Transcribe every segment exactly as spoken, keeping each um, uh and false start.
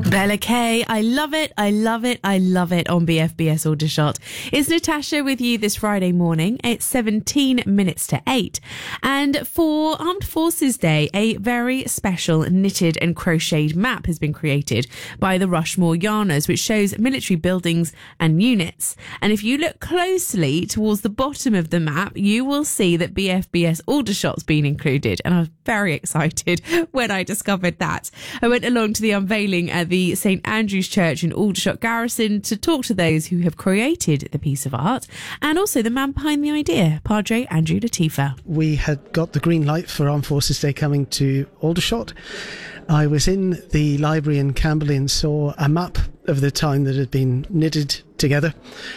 Bella Kay, I love it, I love it, I love it on B F B S Aldershot. It's Natasha with you this Friday morning. It's seventeen minutes to eight. And for Armed Forces Day, a very special knitted and crocheted map has been created by the Rushmore Yarners, which shows military buildings and units. And if you look closely towards the bottom of the map, you will see that B F B S Aldershot's been included. And I was very excited when I discovered that. I went along to the unveiling at the St Andrew's Church in Aldershot Garrison to talk to those who have created the piece of art and also the man behind the idea, Padre Andrew Latifa. We had got the green light for Armed Forces Day coming to Aldershot. I was in the library in Camberley and saw a map of the town that had been knitted together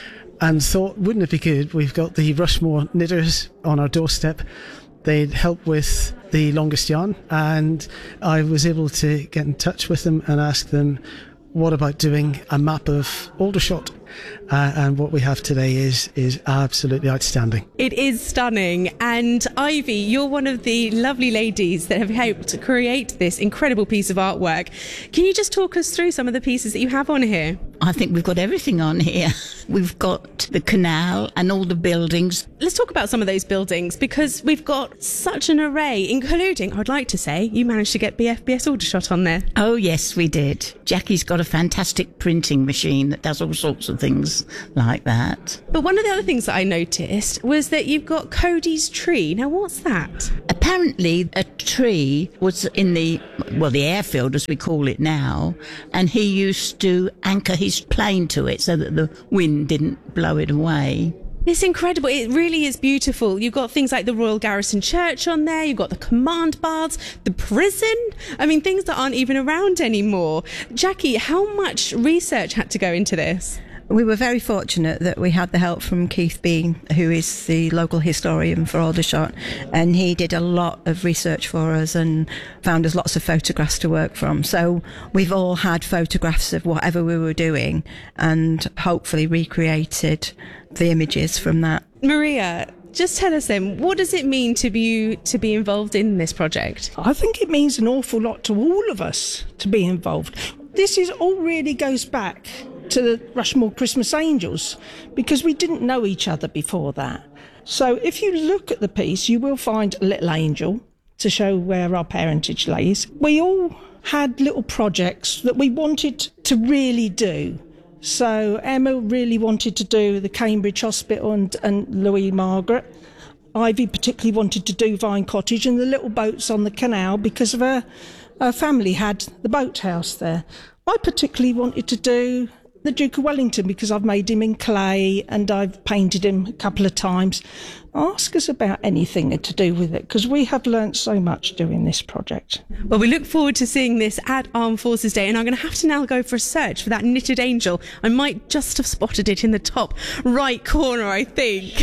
and thought, wouldn't it be good? We've got the Rushmore knitters on our doorstep. They'd help with the longest yarn, and I was able to get in touch with them and ask them, what about doing a map of Aldershot? Uh, and what we have today is is absolutely outstanding. It is stunning. And Ivy, you're one of the lovely ladies that have helped create this incredible piece of artwork. Can you just talk us through some of the pieces that you have on here? I think we've got everything on here. We've got the canal and all the buildings. Let's talk about some of those buildings, because we've got such an array, including, I'd like to say, you managed to get B F B S Aldershot on there. Oh, yes, we did. Jackie's got a fantastic printing machine that does all sorts of things like that. But one of the other things that I noticed was that you've got Cody's tree. Now, what's that? Apparently, a tree was in the, well, the airfield, as we call it now, and he used to anchor his plane to it so that the wind didn't blow it away. It's incredible. It really is beautiful. You've got things like the Royal Garrison Church on there. You've got the command baths, the prison. I mean, things that aren't even around anymore. Jackie, how much research had to go into this? We were very fortunate that we had the help from Keith Bean, who is the local historian for Aldershot, and he did a lot of research for us and found us lots of photographs to work from. So we've all had photographs of whatever we were doing and hopefully recreated the images from that. Maria, just tell us then, what does it mean to be to be involved in this project? I think it means an awful lot to all of us to be involved. This is all really goes back to the Rushmore Christmas Angels, because we didn't know each other before that. So if you look at the piece, you will find a little angel to show where our parentage lays. We all had little projects that we wanted to really do. So Emma really wanted to do the Cambridge Hospital and, and Louis Margaret. Ivy particularly wanted to do Vine Cottage and the little boats on the canal because of her, her family had the boathouse there. I particularly wanted to do the Duke of Wellington because I've made him in clay and I've painted him a couple of times. Ask us about anything to do with it, because we have learnt so much doing this project. Well, we look forward to seeing this at Armed Forces Day, and I'm going to have to now go for a search for that knitted angel. I might just have spotted it in the top right corner, I think.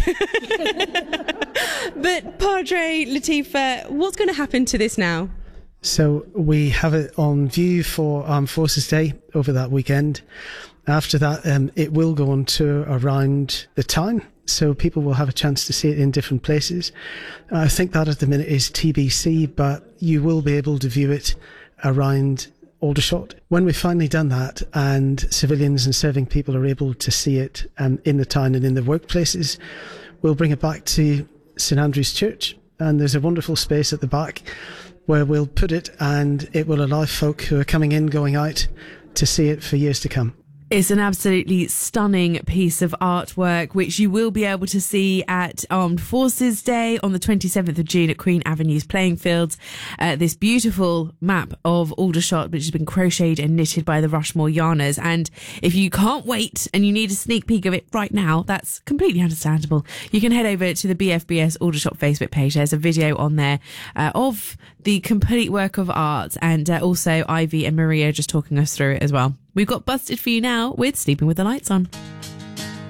But Padre Latifa, what's going to happen to this now? So we have it on view for Armed Forces Day over that weekend. After that, um, it will go on tour around the town, so people will have a chance to see it in different places. I think that at the minute is T B C, but you will be able to view it around Aldershot. When we've finally done that and civilians and serving people are able to see it um, in the town and in the workplaces, we'll bring it back to St Andrew's Church, and there's a wonderful space at the back where we'll put it, and it will allow folk who are coming in, going out, to see it for years to come. It's an absolutely stunning piece of artwork, which you will be able to see at Armed Forces Day on the twenty-seventh of June at Queen Avenue's playing fields. Uh, this beautiful map of Aldershot, which has been crocheted and knitted by the Rushmore Yarners. And if you can't wait and you need a sneak peek of it right now, that's completely understandable. You can head over to the B F B S Aldershot Facebook page. There's a video on there uh, of the complete work of art, and uh, also Ivy and Maria just talking us through it as well. We've got Busted for you now with Sleeping with the Lights On.